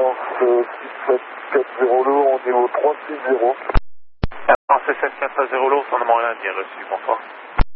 France 6740 au niveau 360. France 6740 lourd, son numéro 1 bien reçu, bonsoir.